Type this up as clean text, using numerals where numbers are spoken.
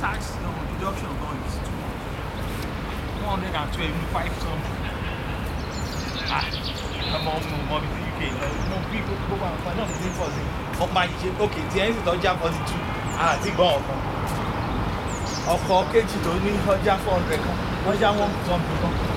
tax deduction gan is 125 something. Ọmọ bí UK lọ bí gbogbo àǹfààní náà ní fọ́ sí ọmọ àyíṣe òkè tí ẹ̀ ń sì tọ́jà 42 àti ìgbọ́n ọkọ̀ kejì tó ní ọjà 400 kan ọjà 1 something kan.